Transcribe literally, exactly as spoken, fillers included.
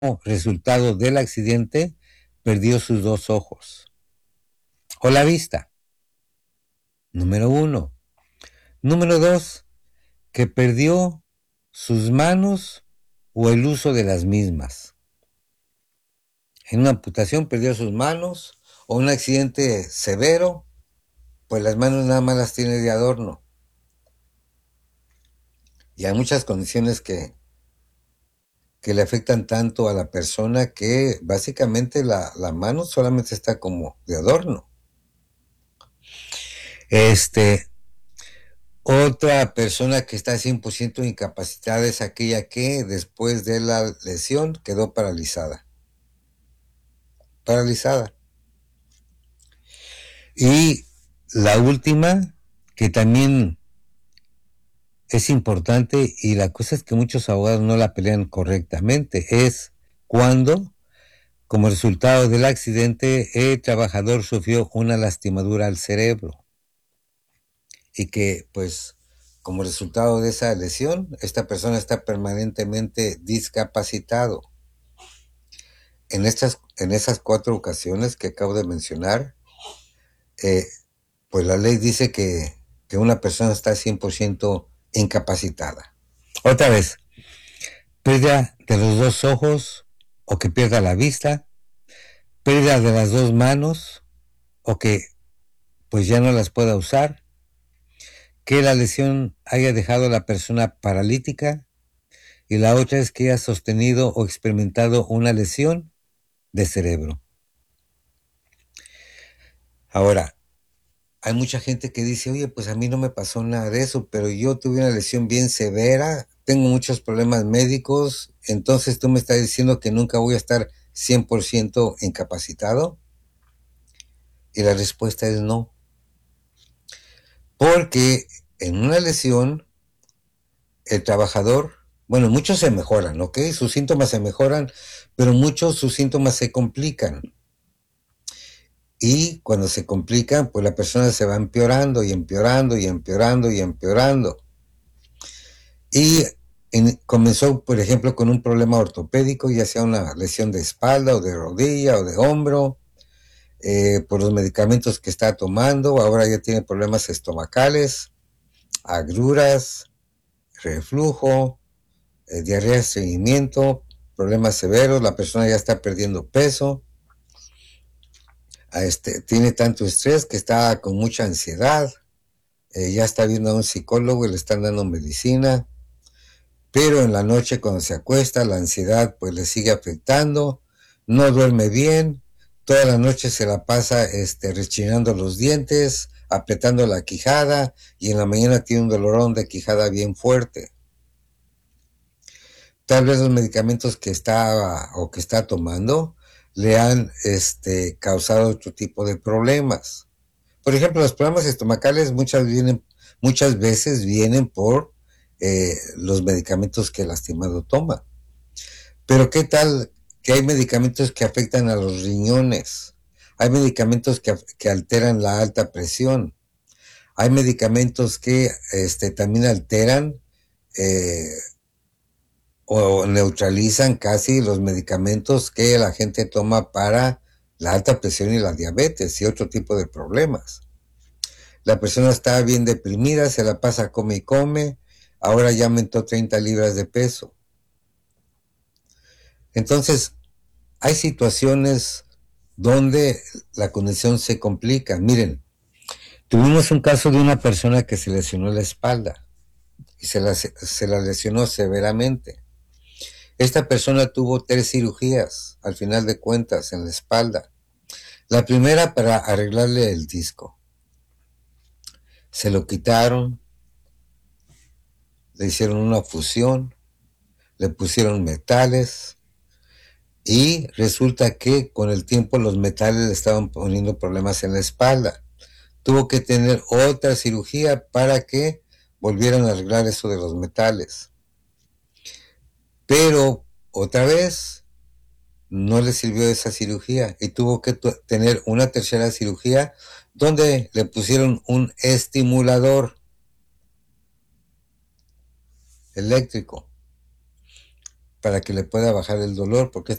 resultado del accidente, perdió sus dos ojos o la vista. Número uno. Número dos, que perdió sus manos o el uso de las mismas. En una amputación perdió sus manos o un accidente severo, pues las manos nada más las tiene de adorno. Y hay muchas condiciones que, que le afectan tanto a la persona que básicamente la, la mano solamente está como de adorno. Este, Otra persona que está cien por ciento incapacitada es aquella que después de la lesión quedó paralizada. Paralizada. Y la última, que también es importante, y la cosa es que muchos abogados no la pelean correctamente, es cuando, como resultado del accidente, el trabajador sufrió una lastimadura al cerebro. Y que, pues, como resultado de esa lesión, esta persona está permanentemente discapacitado. En, estas, en esas cuatro ocasiones que acabo de mencionar, eh, pues la ley dice que, que una persona está cien por ciento incapacitada. Otra vez, pérdida de los dos ojos o que pierda la vista, pérdida de las dos manos o que pues ya no las pueda usar, que la lesión haya dejado a la persona paralítica, y la otra es que haya sostenido o experimentado una lesión de cerebro. Ahora, hay mucha gente que dice, oye, pues a mí no me pasó nada de eso, pero yo tuve una lesión bien severa, tengo muchos problemas médicos, entonces tú me estás diciendo que nunca voy a estar cien por ciento incapacitado. Y la respuesta es no. Porque en una lesión, el trabajador, bueno, muchos se mejoran, ¿ok? Sus síntomas se mejoran, pero muchos sus síntomas se complican. Y cuando se complican, pues la persona se va empeorando y empeorando y empeorando y empeorando. Y en, comenzó, por ejemplo, con un problema ortopédico, ya sea una lesión de espalda o de rodilla o de hombro, eh, por los medicamentos que está tomando. Ahora ya tiene problemas estomacales, agruras, reflujo, eh, diarrea, estreñimiento, problemas severos. La persona ya está perdiendo peso. Este, tiene tanto estrés que está con mucha ansiedad. Eh, ya está viendo a un psicólogo y le están dando medicina. Pero en la noche cuando se acuesta, la ansiedad pues le sigue afectando, no duerme bien, toda la noche se la pasa este, rechinando los dientes, apretando la quijada, y en la mañana tiene un dolorón de quijada bien fuerte. Tal vez los medicamentos que está o que está tomando le han este, causado otro tipo de problemas. Por ejemplo, los problemas estomacales muchas, vienen, muchas veces vienen por eh, los medicamentos que el lastimado toma. Pero ¿qué tal que hay medicamentos que afectan a los riñones? Hay medicamentos que, que alteran la alta presión. Hay medicamentos que este, también alteran eh, o neutralizan casi los medicamentos que la gente toma para la alta presión y la diabetes y otro tipo de problemas. La persona está bien deprimida, se la pasa come y come, ahora ya aumentó treinta libras de peso. Entonces, hay situaciones donde la condición se complica. Miren, tuvimos un caso de una persona que se lesionó la espalda y se la, se la lesionó severamente. Esta persona tuvo tres cirugías, al final de cuentas, en la espalda. La primera para arreglarle el disco. Se lo quitaron, le hicieron una fusión, le pusieron metales, y resulta que con el tiempo los metales le estaban poniendo problemas en la espalda. Tuvo que tener otra cirugía para que volvieran a arreglar eso de los metales. Pero otra vez no le sirvió esa cirugía y tuvo que tener una tercera cirugía donde le pusieron un estimulador eléctrico para que le pueda bajar el dolor, porque